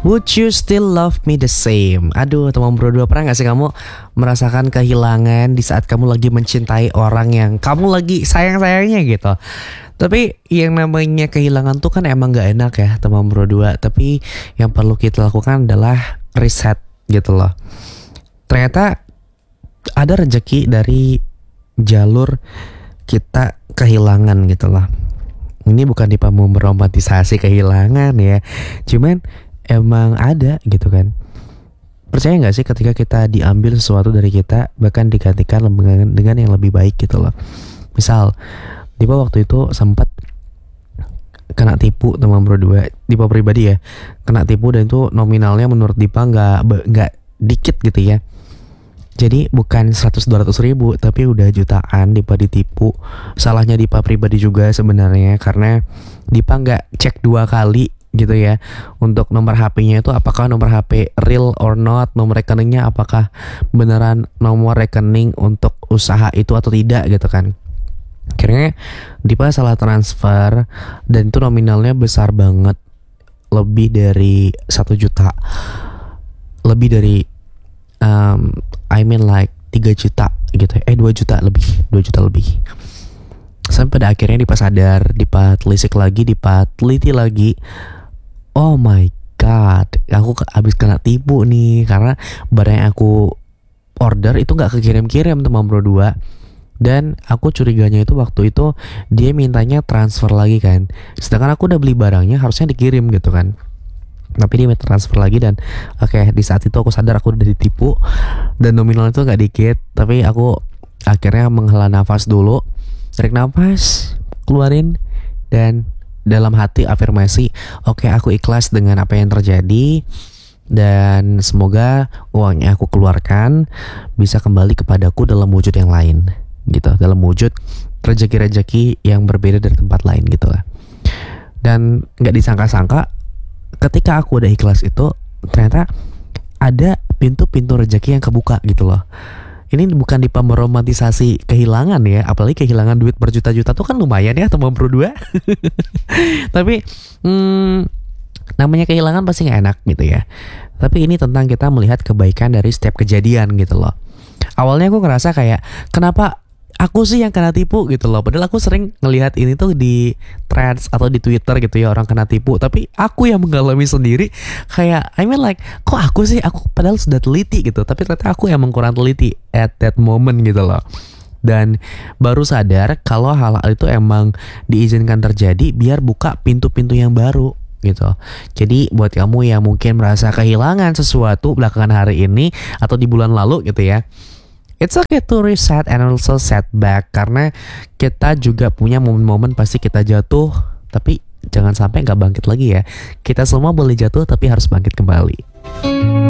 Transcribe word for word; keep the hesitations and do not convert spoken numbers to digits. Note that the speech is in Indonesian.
Would you still love me the same? Aduh, teman berdua, pernah gak sih kamu merasakan kehilangan di saat kamu lagi mencintai orang yang kamu lagi sayang-sayangnya gitu? Tapi yang namanya kehilangan tuh kan emang gak enak ya teman berdua. Tapi yang perlu kita lakukan adalah reset gitu loh. Ternyata ada rezeki dari jalur kita kehilangan gitu loh. Ini bukan tipe mau meromantisasi kehilangan ya, cuman emang ada gitu kan. Percaya gak sih ketika kita diambil sesuatu dari kita, bahkan digantikan dengan, dengan yang lebih baik gitu loh. Misal Dipa waktu itu sempat kena tipu teman berdua, Dipa pribadi ya, kena tipu dan itu nominalnya menurut Dipa gak, gak dikit gitu ya. Jadi bukan seratus dua ratus ribu tapi udah jutaan Dipa ditipu. Salahnya Dipa pribadi juga sebenarnya, karena Dipa gak cek dua kali gitu ya untuk nomor H P-nya itu apakah nomor H P real or not, nomor rekeningnya apakah beneran nomor rekening untuk usaha itu atau tidak gitu kan. Akhirnya Dipa salah transfer dan itu nominalnya besar banget, lebih dari satu juta, lebih dari um, I mean like tiga juta gitu, eh dua juta lebih, dua juta lebih. Sampai pada akhirnya Dipa sadar, Dipa telisik lagi, Dipa teliti lagi. Oh my god, aku habis kena tipu nih, karena barang yang aku order itu gak kekirim-kirim teman berdua. Dan aku curiganya itu waktu itu dia mintanya transfer lagi kan, sedangkan aku udah beli barangnya harusnya dikirim gitu kan. Tapi dia minta transfer lagi dan oke okay, di saat itu aku sadar aku udah ditipu dan nominal itu gak dikit. Tapi aku akhirnya menghela nafas dulu, tarik nafas, keluarin, dan dalam hati afirmasi, oke okay, aku ikhlas dengan apa yang terjadi dan semoga uang yang aku keluarkan bisa kembali kepadaku dalam wujud yang lain gitu, dalam wujud rezeki-rezeki yang berbeda dari tempat lain gitu lah. Dan gak disangka-sangka ketika aku udah ikhlas itu ternyata ada pintu-pintu rezeki yang kebuka gitu loh. Ini bukan Dipa meromantisasi kehilangan ya, apalagi kehilangan duit berjuta-juta tuh kan lumayan ya teman berdua. Tapi hmm, namanya kehilangan pasti gak enak gitu ya. Tapi ini tentang kita melihat kebaikan dari setiap kejadian gitu loh. Awalnya aku ngerasa kayak kenapa aku sih yang kena tipu gitu loh. Padahal aku sering ngelihat ini tuh di threads atau di Twitter gitu ya, orang kena tipu. Tapi aku yang mengalami sendiri kayak I mean like kok aku sih, aku padahal sudah teliti gitu. Tapi ternyata aku yang kurang teliti at that moment gitu loh. Dan baru sadar kalau hal-hal itu emang diizinkan terjadi biar buka pintu-pintu yang baru gitu. Jadi buat kamu yang mungkin merasa kehilangan sesuatu belakangan hari ini atau di bulan lalu gitu ya, it's okay to reset and also set back, karena kita juga punya momen-momen pasti kita jatuh, tapi jangan sampai gak bangkit lagi ya. Kita semua boleh jatuh tapi harus bangkit kembali.